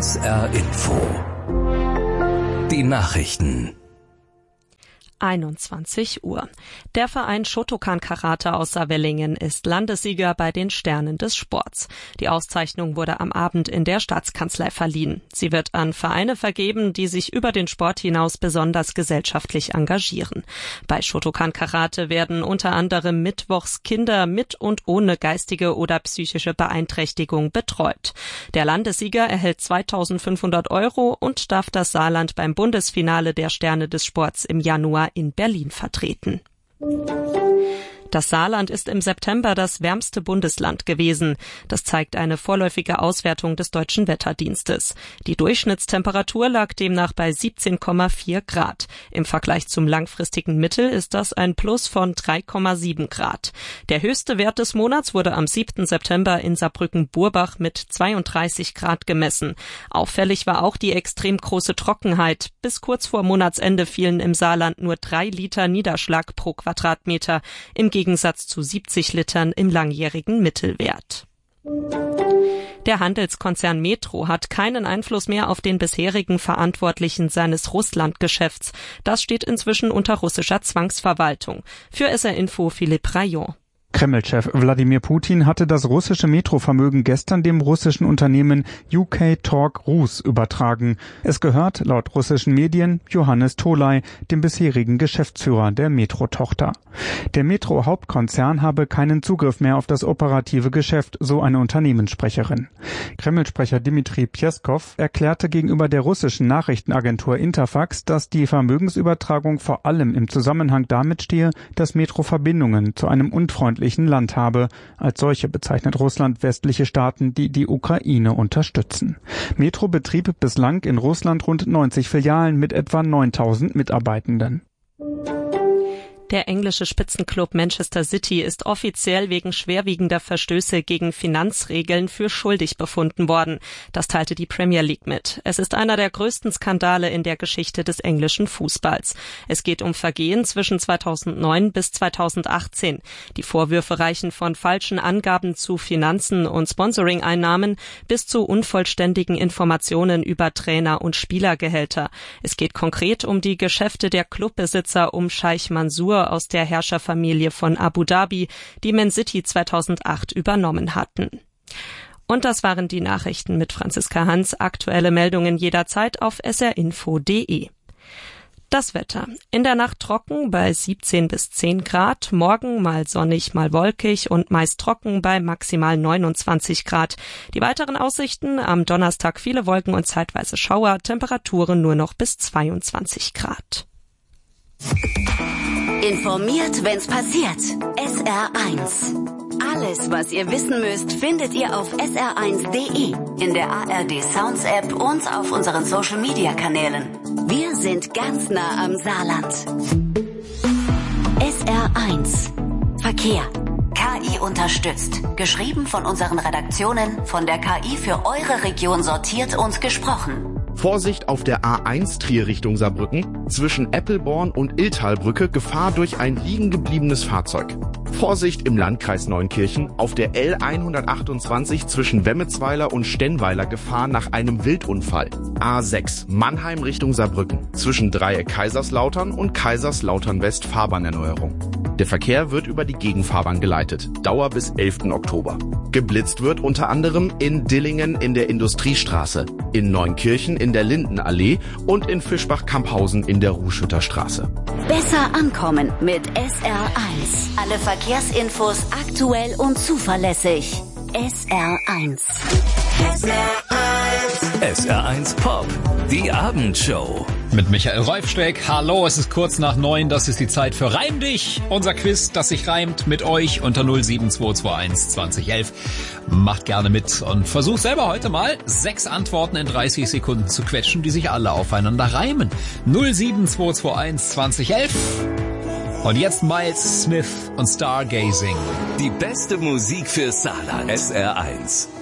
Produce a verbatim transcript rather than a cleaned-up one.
S R Info. Die Nachrichten. einundzwanzig Uhr. Der Verein Shotokan Karate aus Saarwellingen ist Landessieger bei den Sternen des Sports. Die Auszeichnung wurde am Abend in der Staatskanzlei verliehen. Sie wird an Vereine vergeben, die sich über den Sport hinaus besonders gesellschaftlich engagieren. Bei Shotokan Karate werden unter anderem mittwochs Kinder mit und ohne geistige oder psychische Beeinträchtigung betreut. Der Landessieger erhält zweitausendfünfhundert Euro und darf das Saarland beim Bundesfinale der Sterne des Sports im Januar in Berlin vertreten. Das Saarland ist im September das wärmste Bundesland gewesen. Das zeigt eine vorläufige Auswertung des Deutschen Wetterdienstes. Die Durchschnittstemperatur lag demnach bei siebzehn Komma vier Grad. Im Vergleich zum langfristigen Mittel ist das ein Plus von drei Komma sieben Grad. Der höchste Wert des Monats wurde am siebten September in Saarbrücken-Burbach mit zweiunddreißig Grad gemessen. Auffällig war auch die extrem große Trockenheit. Bis kurz vor Monatsende fielen im Saarland nur drei Liter Niederschlag pro Quadratmeter. Im Im Gegensatz zu siebzig Litern im langjährigen Mittelwert. Der Handelskonzern Metro hat keinen Einfluss mehr auf den bisherigen Verantwortlichen seines Russlandgeschäfts. Das steht inzwischen unter russischer Zwangsverwaltung. Für S R Info Philipp Rayon. Kreml-Chef Wladimir Putin hatte das russische Metrovermögen gestern dem russischen Unternehmen U K Tork Rus übertragen. Es gehört laut russischen Medien Johannes Tolai, dem bisherigen Geschäftsführer der Metro-Tochter. Der Metro-Hauptkonzern habe keinen Zugriff mehr auf das operative Geschäft, so eine Unternehmenssprecherin. Kreml-Sprecher Dmitri Pjeskow erklärte gegenüber der russischen Nachrichtenagentur Interfax, dass die Vermögensübertragung vor allem im Zusammenhang damit stehe, dass Metro Verbindungen zu einem unfreundlichen Land habe. Als solche bezeichnet Russland westliche Staaten, die die Ukraine unterstützen. Metro betrieb bislang in Russland rund neunzig Filialen mit etwa neuntausend Mitarbeitenden. Der englische Spitzenclub Manchester City ist offiziell wegen schwerwiegender Verstöße gegen Finanzregeln für schuldig befunden worden. Das teilte die Premier League mit. Es ist einer der größten Skandale in der Geschichte des englischen Fußballs. Es geht um Vergehen zwischen zweitausendneun bis zweitausendachtzehn. Die Vorwürfe reichen von falschen Angaben zu Finanzen und Sponsoring-Einnahmen bis zu unvollständigen Informationen über Trainer- und Spielergehälter. Es geht konkret um die Geschäfte der Clubbesitzer um Scheich Mansour aus der Herrscherfamilie von Abu Dhabi, die Man City zweitausendacht übernommen hatten. Und das waren die Nachrichten mit Franziska Hans. Aktuelle Meldungen jederzeit auf s r info punkt d e. Das Wetter. In der Nacht trocken bei siebzehn bis zehn Grad, morgen mal sonnig, mal wolkig und meist trocken bei maximal neunundzwanzig Grad. Die weiteren Aussichten: am Donnerstag viele Wolken und zeitweise Schauer, Temperaturen nur noch bis zweiundzwanzig Grad. Informiert, wenn's passiert. S R eins. Alles, was ihr wissen müsst, findet ihr auf s r eins punkt d e, in der A R D Sounds App und auf unseren Social Media Kanälen. Wir sind ganz nah am Saarland. S R eins. Verkehr. K I unterstützt. Geschrieben von unseren Redaktionen, von der K I für eure Region sortiert und gesprochen. Vorsicht auf der A eins Trier Richtung Saarbrücken, zwischen Eppelborn und Illtalbrücke Gefahr durch ein liegen gebliebenes Fahrzeug. Vorsicht im Landkreis Neunkirchen, auf der L hundertachtundzwanzig zwischen Wemmetsweiler und Stennweiler Gefahr nach einem Wildunfall. A sechs Mannheim Richtung Saarbrücken, zwischen Dreieck Kaiserslautern und Kaiserslautern West Fahrbahnerneuerung. Der Verkehr wird über die Gegenfahrbahn geleitet, Dauer bis elften Oktober. Geblitzt wird unter anderem in Dillingen in der Industriestraße, in Neunkirchen in der Lindenallee und in Fischbach-Kamphausen in der Ruhschütterstraße. Besser ankommen mit S R eins. Alle Verkehrsinfos aktuell und zuverlässig. S R eins. S R eins. S R eins Pop. Die Abendshow. Mit Michael Reufsteck. Hallo, es ist kurz nach neun. Das ist die Zeit für Reim dich. Unser Quiz, das sich reimt mit euch unter null sieben zwei zwei eins zwanzig elf. Macht gerne mit und versucht selber heute mal sechs Antworten in dreißig Sekunden zu quetschen, die sich alle aufeinander reimen. null sieben zwei zwei eins zwanzig elf. Und jetzt Miles Smith und Stargazing. Die beste Musik für Saarland. S R eins.